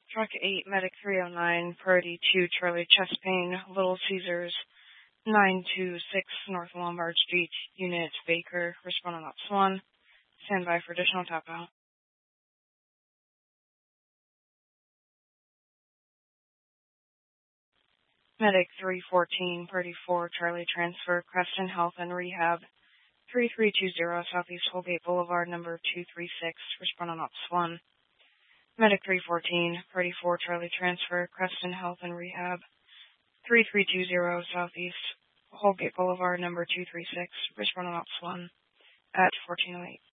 Truck 8, Medic 309, Priority 2, Charlie, chest pain, Little Caesars, 926 North Lombard Street, Unit Baker, respond on Ops 1. Stand by for additional tap out. Medic 314, Priority 4, Charlie, transfer, Creston Health and Rehab, 3320 Southeast Holgate Boulevard, number 236, respond on Ops 1. Medic 314, Priority 4, Charlie, transfer, Creston Health and Rehab, 3320 Southeast Holgate Boulevard, number 236, respond on Ops 1 at 1408.